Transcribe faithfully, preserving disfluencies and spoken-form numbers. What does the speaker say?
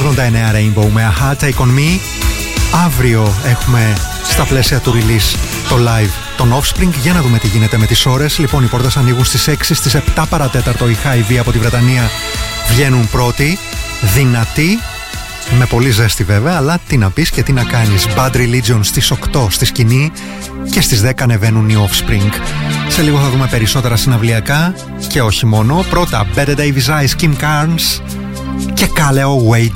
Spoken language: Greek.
ογδόντα εννέα Rainbow με Aha, Take On Me. Αύριο έχουμε στα πλαίσια του release το live των Offspring. Για να δούμε τι γίνεται με τις ώρες. Λοιπόν, οι πόρτες ανοίγουν στις έξι, στις επτά παρατέταρτο οι Hy-Vee από τη Βρετανία βγαίνουν πρώτοι, δυνατοί, με πολύ ζέστη βέβαια, αλλά τι να πεις και τι να κάνεις. Bad Religion στις οκτώ στη σκηνή και στις δέκα ανεβαίνουν οι Offspring. Σε λίγο θα δούμε περισσότερα συναυλιακά και όχι μόνο. Πρώτα Bette Davis Eyes, Kim Carnes και Kaleo Way